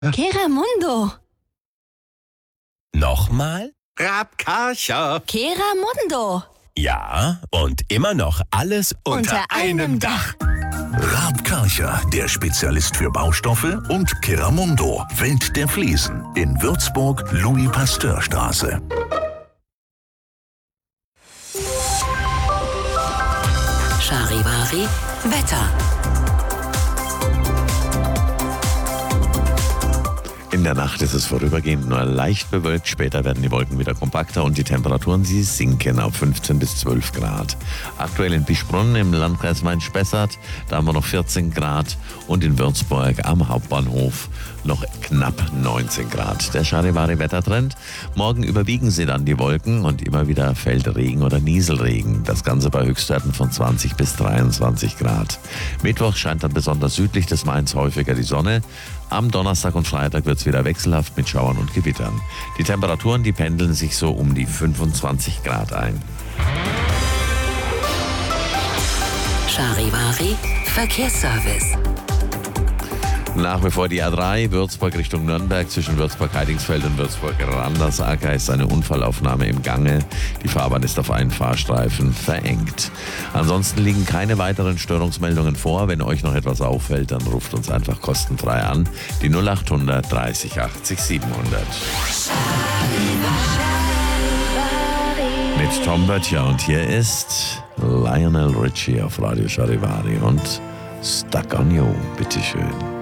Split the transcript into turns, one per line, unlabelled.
Keramundo.
Nochmal?
Rabkarcher.
Keramundo.
Ja, und immer noch alles unter einem Dach.
Raab Karcher, der Spezialist für Baustoffe, und Keramundo, Welt der Fliesen, in Würzburg, Louis-Pasteur-Straße.
Charivari Wetter.
In der Nacht ist es vorübergehend nur leicht bewölkt. Später werden die Wolken wieder kompakter und die Temperaturen, sie sinken auf 15 bis 12 Grad. Aktuell in Bischbrunn im Landkreis Main-Spessart, da haben wir noch 14 Grad und in Würzburg am Hauptbahnhof noch knapp 19 Grad. Der Charivari-Wettertrend. Morgen überwiegen sie dann die Wolken und immer wieder fällt Regen oder Nieselregen. Das Ganze bei Höchstwerten von 20 bis 23 Grad. Mittwoch scheint dann besonders südlich des Mains häufiger die Sonne. Am Donnerstag und Freitag wird es wieder wechselhaft mit Schauern und Gewittern. Die Temperaturen, die pendeln sich so um die 25 Grad ein.
Charivari Verkehrsservice.
Nach wie vor die A3, Würzburg Richtung Nürnberg, zwischen Würzburg-Heidingsfeld und Würzburg-Randersacker ist eine Unfallaufnahme im Gange. Die Fahrbahn ist auf einen Fahrstreifen verengt. Ansonsten liegen keine weiteren Störungsmeldungen vor. Wenn euch noch etwas auffällt, dann ruft uns einfach kostenfrei an. Die 0800 30 80 700. Mit Tom Böttcher und hier ist Lionel Richie auf Radio Charivari und Stuck on You. Bitteschön.